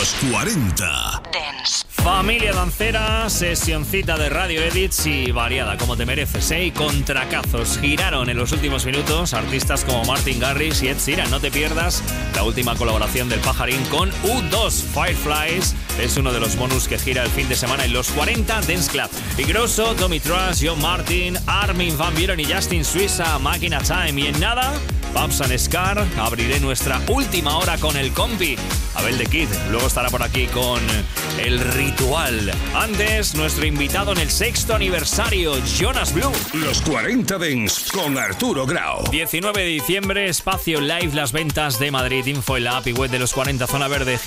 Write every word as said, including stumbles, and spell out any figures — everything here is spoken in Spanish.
Los cuarenta Dance. Familia dancera, sesioncita de radio edits y variada como te mereces, ¿eh? Y contracazos giraron en los últimos minutos artistas como Martin Garrix y Ed Sheeran. No te pierdas la última colaboración del Pajarín con U dos. Fireflies es uno de los bonus que gira el fin de semana en los cuarenta Dance Club. Y Grosso, Tommy Trash, John Martin, Armin van Buuren y Justin Suissa, Máquina Time. Y en nada, Babs and Scar, abriré nuestra última hora con el compi Abel the Kid. Luego estará por aquí con El Ritual. Antes, nuestro invitado en el sexto aniversario, Jonas Blue. Los cuarenta Dance con Arturo Grau. diecinueve de diciembre, espacio live, las ventas de Madrid. Info en la app y web de los cuarenta, Zona Verde.